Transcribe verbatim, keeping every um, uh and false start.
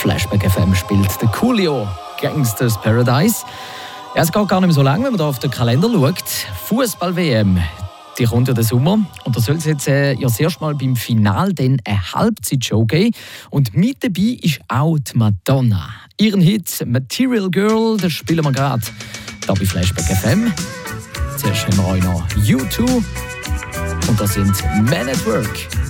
Flashback F M spielt der Coolio Gangsters Paradise. Ja, es geht gar nicht mehr so lange, wenn man da auf den Kalender schaut. Fußball-W M, die kommt ja den Sommer. Und da soll es jetzt äh, ja das erste Mal beim Finale dann eine Halbzeitshow geben. Und mit dabei ist auch die Madonna. Ihren Hit «Material Girl», das spielen wir gerade hier bei Flashback F M. Zuerst haben wir euch noch U zwei und das sind Men at Work.